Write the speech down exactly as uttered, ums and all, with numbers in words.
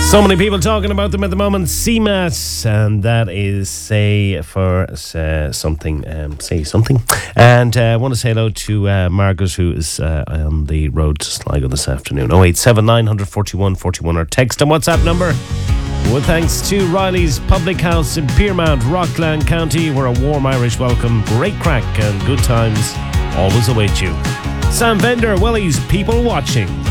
So many people talking about them at the moment. C M A S, and that is Say for uh, Something. Um, say Something. And uh, I want to say hello to uh, Margaret, who is uh, on the road to Sligo this afternoon. oh eight seven nine four one four one, or text and WhatsApp number. Well, thanks to Riley's Public House in Piermount, Rockland County, where a warm Irish welcome, great crack and good times always await you. Sam Bender, Willie's People Watching.